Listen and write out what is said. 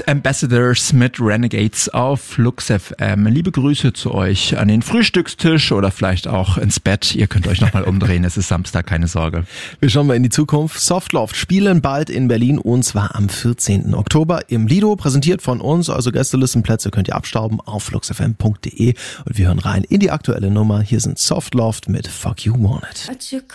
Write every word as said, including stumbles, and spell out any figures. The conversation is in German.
Ambassadors mit Renegades auf Flux F M. Liebe Grüße zu euch an den Frühstückstisch oder vielleicht auch ins Bett. Ihr könnt euch nochmal umdrehen, es ist Samstag, keine Sorge. Wir schauen mal in die Zukunft. Softloft spielen bald in Berlin und zwar am vierzehnten Oktober im Lido, präsentiert von uns. Also Gästelistenplätze könnt ihr abstauben auf flux f m punkt d e und wir hören rein in die aktuelle Nummer. Hier sind Softloft mit Fuck You Want It.